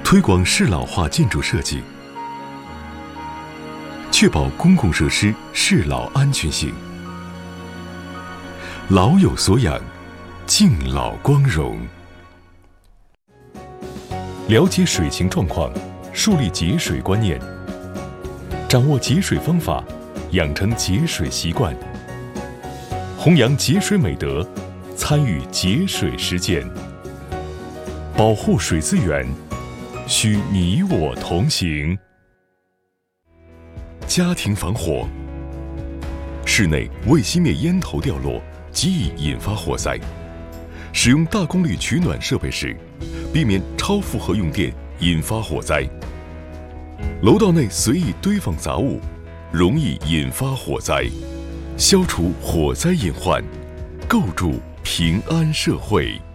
推广适老化建筑设计，确保公共设施适老安全性。老有所养，敬老光荣。了解水情状况，树立节水观念，掌握节水方法，养成节水习惯，弘扬节水美德，参与节水实践。保护水资源，需你我同行。家庭防火，室内未熄灭烟头掉落，极易引发火灾。使用大功率取暖设备时，避免超负荷用电引发火灾。楼道内随意堆放杂物，容易引发火灾。消除火灾隐患，构筑平安社会。